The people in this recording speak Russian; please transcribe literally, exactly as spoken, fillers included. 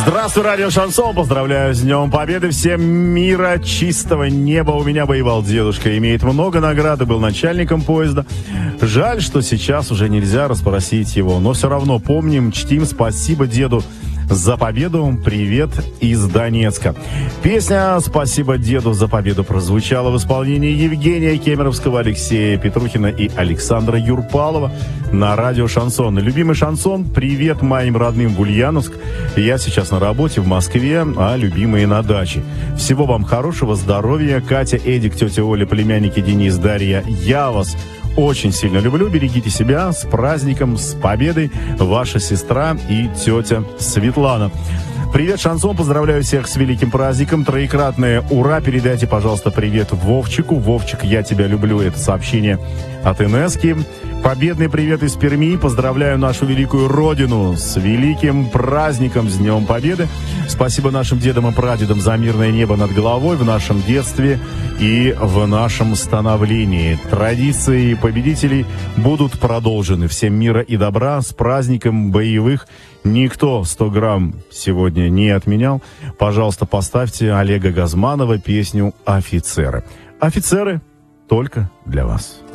Здравствуй, радио Шансон. Поздравляю с Днем Победы. Всем мира, чистого неба. У меня воевал дедушка. Имеет много наград и был начальником поезда. Жаль, что сейчас уже нельзя расспросить его. Но все равно помним, чтим. Спасибо деду за победу. Привет из Донецка. Песня «Спасибо деду за победу» прозвучала в исполнении Евгения Кемеровского, Алексея Петрухина и Александра Юрпалова на радио Шансон. Любимый шансон, привет моим родным в Ульяновск. Я сейчас на работе в Москве, а любимые на даче. Всего вам хорошего, здоровья. Катя, Эдик, тетя Оля, племянники Денис, Дарья. Я вас очень сильно люблю. Берегите себя. С праздником, с победой. Ваша сестра и тетя Светлана. Привет, Шансон. Поздравляю всех с великим праздником. Троекратное ура. Передайте, пожалуйста, привет Вовчику. Вовчик, я тебя люблю. Это сообщение от Инески. Победный привет из Перми. Поздравляю нашу великую родину с великим праздником, с Днем Победы. Спасибо нашим дедам и прадедам за мирное небо над головой в нашем детстве и в нашем становлении. Традиции победителей будут продолжены. Всем мира и добра. С праздником боевых. Никто сто грамм сегодня не отменял. Пожалуйста, поставьте Олега Газманова песню «Офицеры». Офицеры только для вас.